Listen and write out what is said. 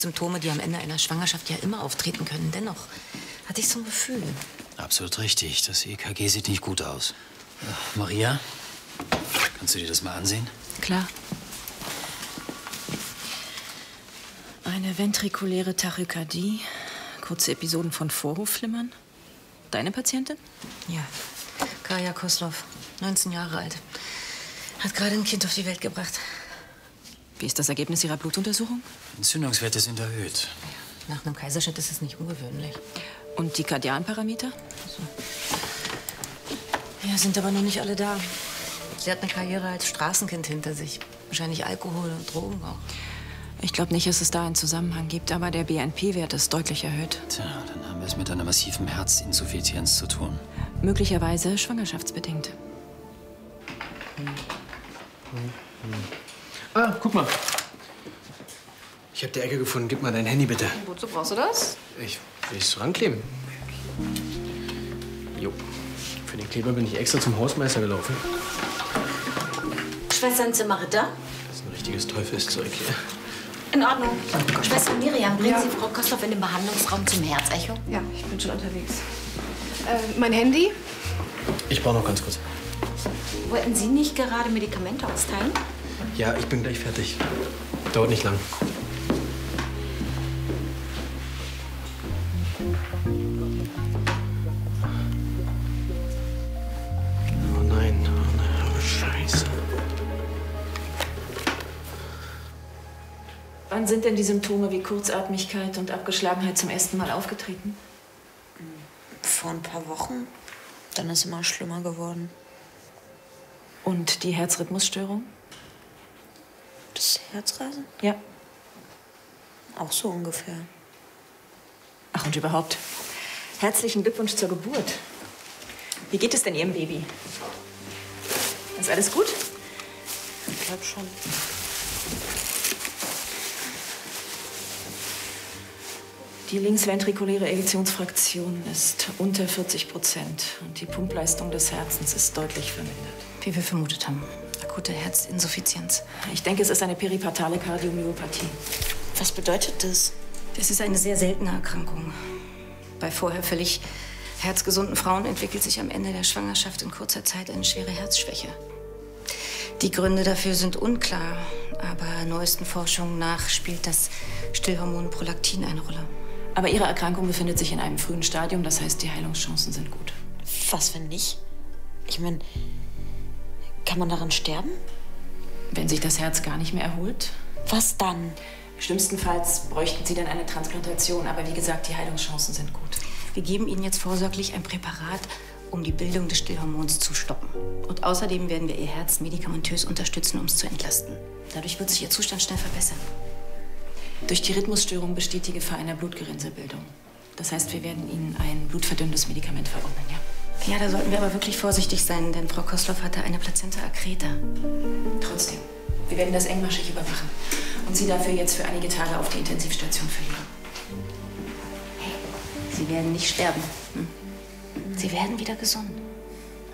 Symptome, die am Ende einer Schwangerschaft ja immer auftreten können. Dennoch hatte ich so ein Gefühl. Absolut richtig. Das EKG sieht nicht gut aus. Maria, kannst du dir das mal ansehen? Klar. Eine ventrikuläre Tachykardie, kurze Episoden von Vorhofflimmern. Deine Patientin? Ja, Kaja Koslow, 19 Jahre alt. Hat gerade ein Kind auf die Welt gebracht. Wie ist das Ergebnis Ihrer Blutuntersuchung? Entzündungswerte sind erhöht. Nach einem Kaiserschnitt ist es nicht ungewöhnlich. Und die kardialen Parameter? So. Ja, sind aber noch nicht alle da. Sie hat eine Karriere als Straßenkind hinter sich. Wahrscheinlich Alkohol und Drogen auch. Ich glaube nicht, dass es da einen Zusammenhang gibt, aber der BNP-Wert ist deutlich erhöht. Tja, dann haben wir es mit einer massiven Herzinsuffizienz zu tun. Möglicherweise schwangerschaftsbedingt. Ah, guck mal. Ich habe die Ecke gefunden. Gib mal dein Handy, bitte. Wozu brauchst du das? Ich will es rankleben. Jo. Für den Kleber bin ich extra zum Hausmeister gelaufen. Schwestern Ritter? Das ist ein richtiges Teufelszeug hier. In Ordnung. Schwester Miriam, bringen Sie Frau Koslow in den Behandlungsraum zum Herzecho? Ja, ich bin schon unterwegs. Mein Handy? Ich brauche noch ganz kurz. Wollten Sie nicht gerade Medikamente austeilen? Ja, ich bin gleich fertig. Dauert nicht lang. Oh nein, oh Scheiße. Wann sind denn die Symptome wie Kurzatmigkeit und Abgeschlagenheit zum ersten Mal aufgetreten? Vor ein paar Wochen. Dann ist es immer schlimmer geworden. Und die Herzrhythmusstörung? Das Herzrasen? Ja. Auch so ungefähr. Ach, und überhaupt. Herzlichen Glückwunsch zur Geburt. Wie geht es denn Ihrem Baby? Ist alles gut? Ich glaube schon. Die linksventrikuläre Ejektionsfraktion ist unter 40%. Und die Pumpleistung des Herzens ist deutlich vermindert. Wie wir vermutet haben. Akute Herzinsuffizienz. Ich denke, es ist eine peripartale Kardiomyopathie. Was bedeutet das? Das ist eine sehr seltene Erkrankung. Bei vorher völlig herzgesunden Frauen entwickelt sich am Ende der Schwangerschaft in kurzer Zeit eine schwere Herzschwäche. Die Gründe dafür sind unklar, aber neuesten Forschungen nach spielt das Stillhormon Prolaktin eine Rolle. Aber Ihre Erkrankung befindet sich in einem frühen Stadium, das heißt, die Heilungschancen sind gut. Was, wenn nicht? Ich meine, kann man daran sterben? Wenn sich das Herz gar nicht mehr erholt? Was dann? Schlimmstenfalls bräuchten Sie dann eine Transplantation, aber wie gesagt, die Heilungschancen sind gut. Wir geben Ihnen jetzt vorsorglich ein Präparat, um die Bildung des Stillhormons zu stoppen. Und außerdem werden wir Ihr Herz medikamentös unterstützen, um es zu entlasten. Dadurch wird sich Ihr Zustand schnell verbessern. Durch die Rhythmusstörung besteht die Gefahr einer Blutgerinnselsbildung. Das heißt, wir werden Ihnen ein blutverdünnendes Medikament verordnen, ja? Ja, da sollten wir aber wirklich vorsichtig sein, denn Frau Koslow hatte eine Plazenta accreta. Trotzdem, wir werden das engmaschig überwachen und Sie dafür jetzt für einige Tage auf die Intensivstation verlegen. Hey, Sie werden nicht sterben. Hm? Sie werden wieder gesund.